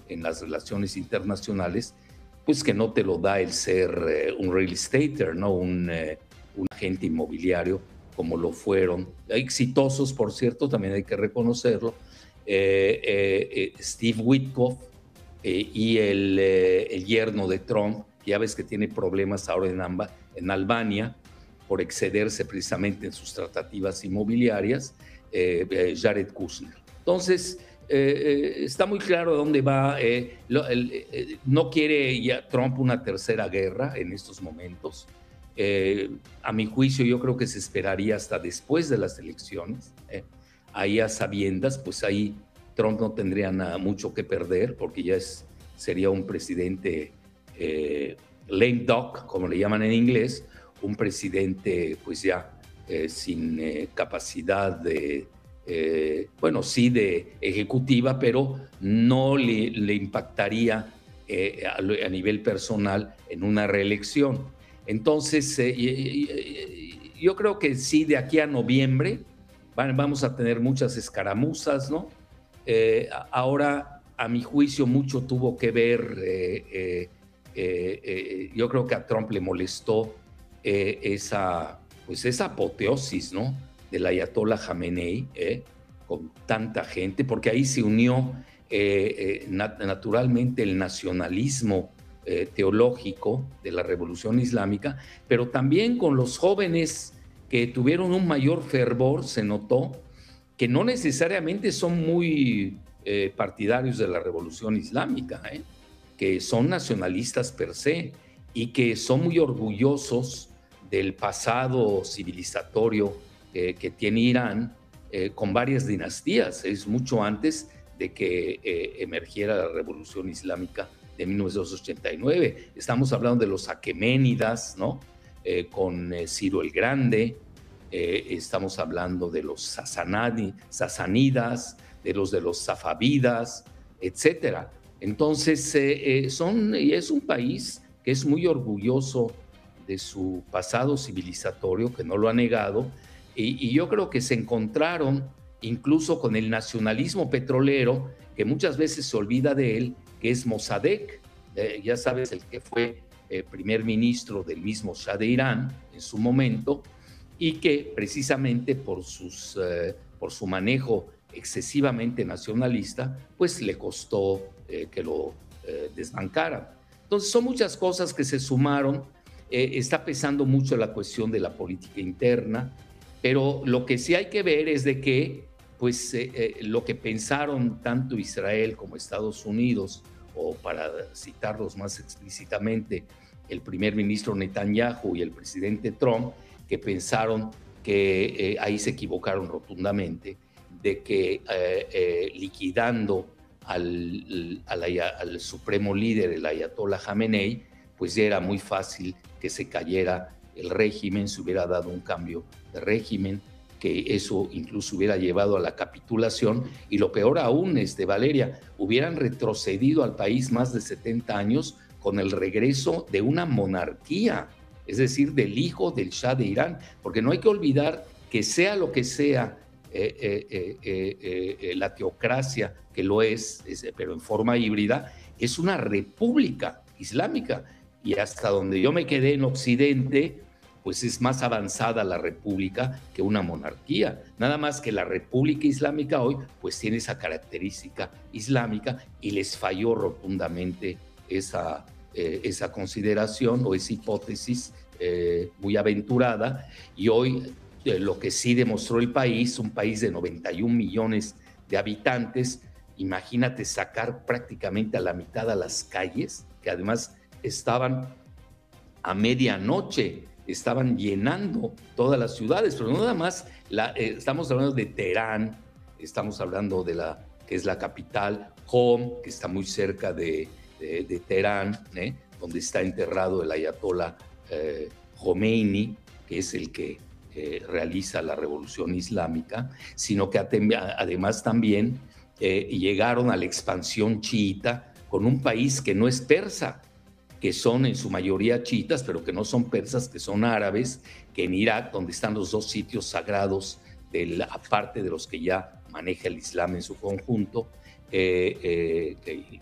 en las relaciones internacionales, pues que no te lo da el ser un real estater, ¿no? Un agente inmobiliario, como lo fueron, exitosos, por cierto, también hay que reconocerlo, Steve Witkoff y el yerno de Trump. Ya ves que tiene problemas ahora en Albania por excederse precisamente en sus tratativas inmobiliarias, Jared Kushner. Entonces, está muy claro dónde va. No quiere ya Trump una tercera guerra en estos momentos. A mi juicio, yo creo que se esperaría hasta después de las elecciones. Ahí a sabiendas, pues ahí Trump no tendría mucho que perder porque ya sería un presidente lame duck, como le llaman en inglés, un presidente pues ya sin capacidad de, bueno, sí de ejecutiva, pero no le impactaría a nivel personal en una reelección. Entonces, yo creo que sí, de aquí a noviembre vamos a tener muchas escaramuzas, ¿no? Ahora, a mi juicio, mucho tuvo que ver, yo creo que a Trump le molestó pues esa apoteosis, ¿no? Del ayatollah Jamenei, con tanta gente, porque ahí se unió naturalmente el nacionalismo teológico de la Revolución Islámica, pero también con los jóvenes que tuvieron un mayor fervor, se notó, que no necesariamente son muy partidarios de la Revolución Islámica, que son nacionalistas per se y que son muy orgullosos del pasado civilizatorio que tiene Irán con varias dinastías. Es mucho antes de que emergiera la Revolución Islámica de 1989. Estamos hablando de los aqueménidas, ¿no? Con Ciro el Grande. Estamos hablando de los sasanidas, de los safavidas, etcétera. Entonces, es un país que es muy orgulloso de su pasado civilizatorio, que no lo ha negado, y yo creo que se encontraron incluso con el nacionalismo petrolero, que muchas veces se olvida de él, que es Mossadegh, ya sabes, el que fue primer ministro del mismo Shah de Irán en su momento, y que precisamente por su manejo excesivamente nacionalista, pues le costó que lo desbancaran. Entonces son muchas cosas que se sumaron, está pesando mucho la cuestión de la política interna, pero lo que sí hay que ver es de que pues lo que pensaron tanto Israel como Estados Unidos, o para citarlos más explícitamente, el primer ministro Netanyahu y el presidente Trump, que pensaron que ahí se equivocaron rotundamente, de que liquidando al supremo líder, el ayatollah Jamenei, pues ya era muy fácil que se cayera el régimen, se hubiera dado un cambio de régimen, que eso incluso hubiera llevado a la capitulación, y lo peor aún, Valeria, hubieran retrocedido al país más de 70 años con el regreso de una monarquía, es decir, del hijo del Shah de Irán, porque no hay que olvidar que sea lo que sea la teocracia, que lo pero en forma híbrida, es una república islámica, y hasta donde yo me quedé en Occidente, pues es más avanzada la república que una monarquía. Nada más que la república islámica hoy, pues tiene esa característica islámica, y les falló rotundamente esa consideración o esa hipótesis muy aventurada, y hoy lo que sí demostró el país, un país de 91 millones de habitantes, imagínate sacar prácticamente a la mitad a las calles, que además estaban a medianoche, estaban llenando todas las ciudades, pero no nada más, estamos hablando de Teherán, estamos hablando de que es la capital, Qom, que está muy cerca de Teherán, donde está enterrado el ayatollah Khomeini, que es el que realiza la revolución islámica, sino que además también llegaron a la expansión chiita con un país que no es persa, que son en su mayoría chiitas, pero que no son persas, que son árabes, que en Irak, donde están los dos sitios sagrados, aparte de los que ya maneja el Islam en su conjunto, que